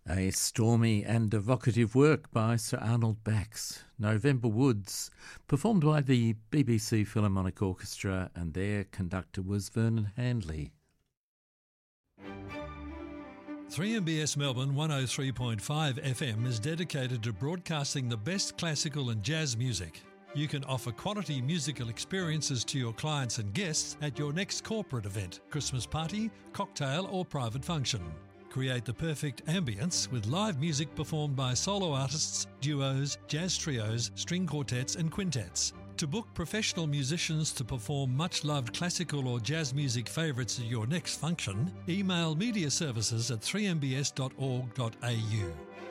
A stormy and evocative work by Sir Arnold Bax, November Woods, performed by the BBC Philharmonic Orchestra, and their conductor was Vernon Handley. 3MBS Melbourne 103.5 FM is dedicated to broadcasting the best classical and jazz music. You can offer quality musical experiences to your clients and guests at your next corporate event, Christmas party, cocktail or private function. Create the perfect ambience with live music performed by solo artists, duos, jazz trios, string quartets and quintets. To book professional musicians to perform much-loved classical or jazz music favourites at your next function, email mediaservices@3mbs.org.au.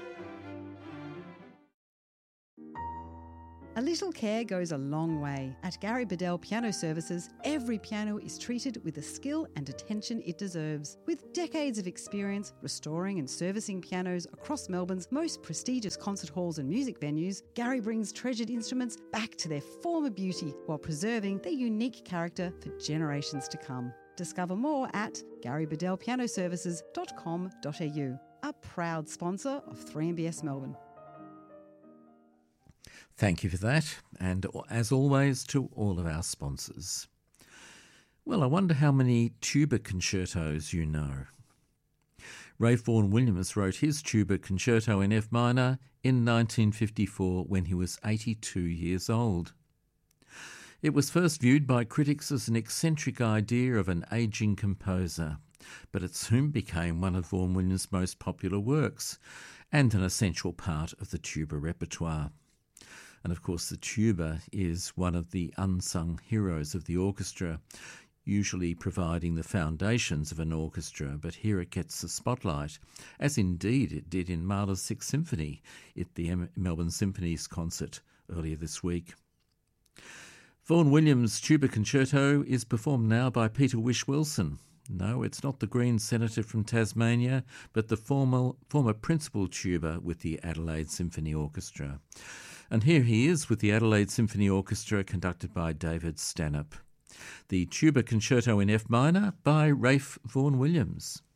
A little care goes a long way. At Gary Bedell Piano Services, every piano is treated with the skill and attention it deserves. With decades of experience restoring and servicing pianos across Melbourne's most prestigious concert halls and music venues, Gary brings treasured instruments back to their former beauty while preserving their unique character for generations to come. Discover more at garybedellpianoservices.com.au, a proud sponsor of 3MBS Melbourne. Thank you for that, and as always to all of our sponsors. Well, I wonder how many tuba concertos you know. Ralph Vaughan Williams wrote his tuba concerto in F minor in 1954 when he was 82 years old. It was first viewed by critics as an eccentric idea of an ageing composer, but it soon became one of Vaughan Williams' most popular works and an essential part of the tuba repertoire. And of course the tuba is one of the unsung heroes of the orchestra, usually providing the foundations of an orchestra, but here it gets the spotlight, as indeed it did in Mahler's Sixth Symphony at the Melbourne Symphonies concert earlier this week. Vaughan Williams' tuba concerto is performed now by Peter Whish-Wilson. No, it's not the Green Senator from Tasmania, but the former principal tuba with the Adelaide Symphony Orchestra. And here he is with the Adelaide Symphony Orchestra, conducted by David Stanhope. The tuba concerto in F minor by Ralph Vaughan Williams.